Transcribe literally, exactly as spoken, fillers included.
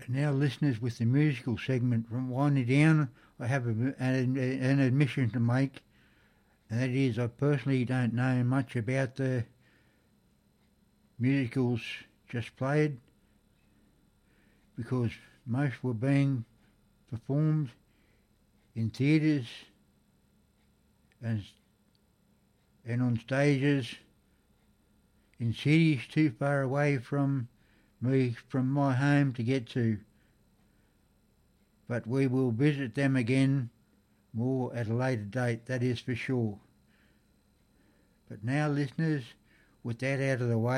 And now, listeners, with the musical segment from winding down, I have a, an, an admission to make, and that is I personally don't know much about the musicals just played, because most were being performed in theatres and, and on stages in cities too far away from me, from my home to get to. But we will visit them again more at a later date, that is for sure. But now, listeners, with that out of the way,